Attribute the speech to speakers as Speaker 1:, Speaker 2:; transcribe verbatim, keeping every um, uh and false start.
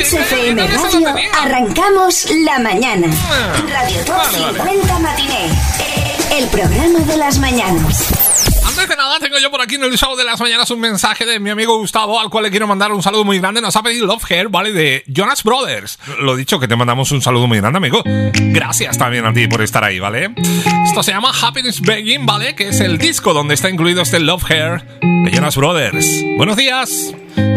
Speaker 1: Kiss F M Radio, arrancamos la mañana. Radio Top cincuenta Matiné, el programa de las mañanas.
Speaker 2: Antes de nada, tengo yo por aquí en el show de las mañanas un mensaje de mi amigo Gustavo, al cual le quiero mandar un saludo muy grande. Nos ha pedido Love Hair, ¿vale? De Jonas Brothers. Lo dicho, que te mandamos un saludo muy grande, amigo. Gracias también a ti por estar ahí, ¿vale? Esto se llama Happiness Begging, ¿vale? Que es el disco donde está incluido este Love Hair de Jonas Brothers. Buenos días.